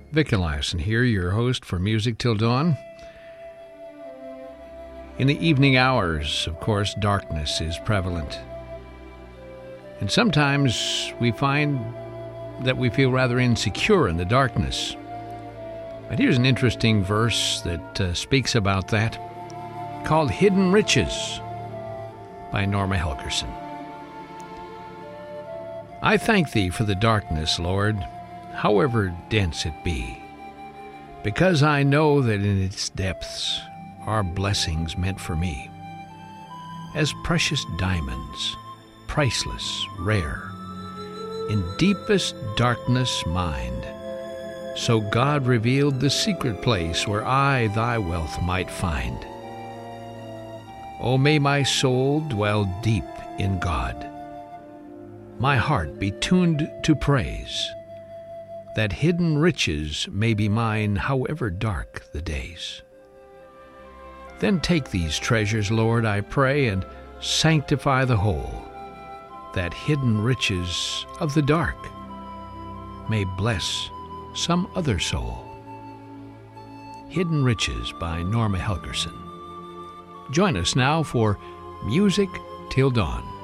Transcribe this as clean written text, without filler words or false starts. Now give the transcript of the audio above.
Vic Eliason here, your host for Music Till Dawn. In the evening hours, of course, darkness is prevalent. And sometimes we find that we feel rather insecure in the darkness. But here's an interesting verse that speaks about that, called Hidden Riches by Norma Helgerson. I thank Thee for the darkness, Lord, however dense it be, because I know that in its depths are blessings meant for me, as precious diamonds, priceless, rare, in deepest darkness mined. So God revealed the secret place where I Thy wealth might find. O may my soul dwell deep in God, my heart be tuned to praise, that hidden riches may be mine however dark the days. Then take these treasures, Lord, I pray, and sanctify the whole, that hidden riches of the dark may bless some other soul. Hidden Riches by Norma Helgerson. Join us now for Music Till Dawn.